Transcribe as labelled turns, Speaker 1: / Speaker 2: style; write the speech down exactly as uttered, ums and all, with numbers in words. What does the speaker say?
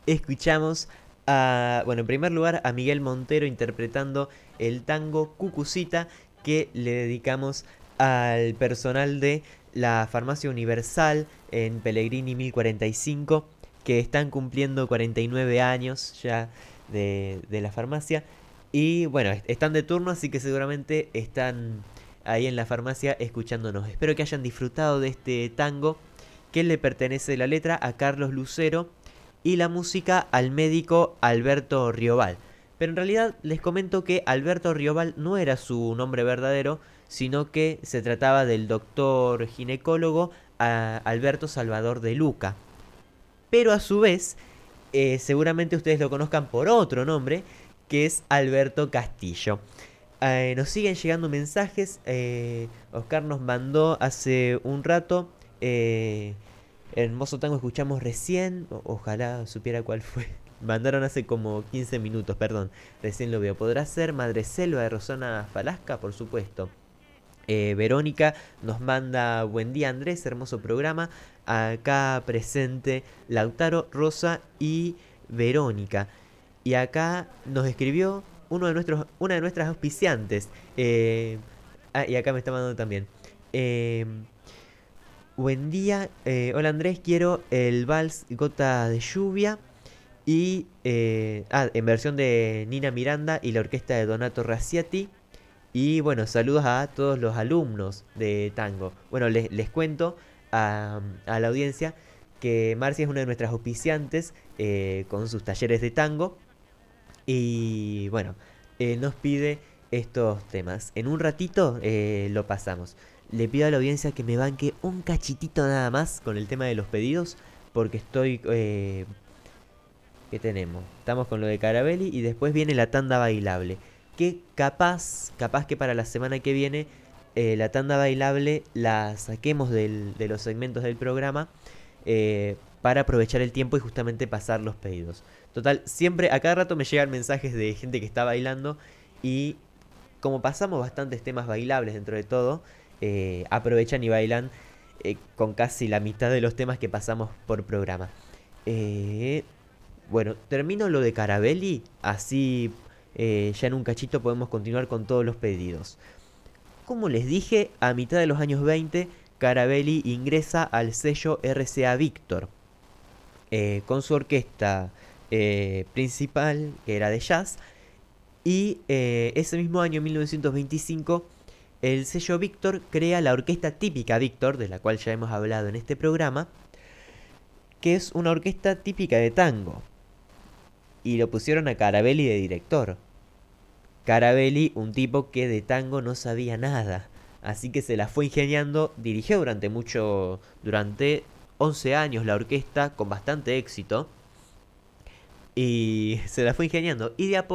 Speaker 1: escuchamos a, bueno, en primer lugar a Miguel Montero interpretando el tango Cucucita que le dedicamos al personal de la Farmacia Universal en Pellegrini mil cuarenta y cinco, que están cumpliendo cuarenta y nueve años ya de, de la farmacia. Y bueno, están de turno, así que seguramente están ahí en la farmacia escuchándonos. Espero que hayan disfrutado de este tango, que le pertenece la letra a Carlos Lucero y la música al médico Alberto Riobal. Pero en realidad les comento que Alberto Riobal no era su nombre verdadero, sino que se trataba del doctor ginecólogo a Alberto Salvador de Luca. Pero a su vez, eh, seguramente ustedes lo conozcan por otro nombre, que es Alberto Castillo. Eh, nos siguen llegando mensajes. eh, Oscar nos mandó hace un rato. Eh, Hermoso tango escuchamos recién. O- ojalá supiera cuál fue. Mandaron hace como quince minutos, perdón. Recién lo veo. ¿Podrá ser Madre Selva de Rosana Falasca? Por supuesto. Eh, Verónica nos manda buen día Andrés, hermoso programa. Acá presente Lautaro, Rosa y Verónica. Y acá nos escribió uno de nuestros, una de nuestras auspiciantes. Eh, ah, y acá me está mandando también. Eh, Buen día, eh, hola Andrés, quiero el vals Gota de Lluvia. Y eh, ah, en versión de Nina Miranda y la orquesta de Donato Raciati. Y bueno, saludos a todos los alumnos de tango. Bueno, les, les cuento a, a la audiencia que Marcia es una de nuestras auspiciantes eh, con sus talleres de tango. Y bueno, eh, nos pide estos temas. En un ratito eh, lo pasamos. Le pido a la audiencia que me banque un cachitito nada más con el tema de los pedidos. Porque estoy... Eh, ¿Qué tenemos? Estamos con lo de Carabelli y después viene la tanda bailable. Que capaz, capaz que para la semana que viene eh, la tanda bailable la saquemos del- de los segmentos del programa eh, para aprovechar el tiempo y justamente pasar los pedidos. Total, siempre a cada rato me llegan mensajes de gente que está bailando y como pasamos bastantes temas bailables dentro de todo, eh, aprovechan y bailan eh, con casi la mitad de los temas que pasamos por programa. Eh, bueno, termino lo de Carabelli, así eh, ya en un cachito podemos continuar con todos los pedidos. Como les dije, a mitad de los años veinte, Carabelli ingresa al sello R C A Víctor, eh, con su orquesta eh, principal, que era de jazz, y eh, ese mismo año, mil novecientos veinticinco, el sello Víctor crea la orquesta típica Víctor, de la cual ya hemos hablado en este programa, que es una orquesta típica de tango, y lo pusieron a Carabelli de director. Carabelli, un tipo que de tango no sabía nada, así que se la fue ingeniando, dirigió durante mucho, durante once años la orquesta con bastante éxito y se la fue ingeniando y de a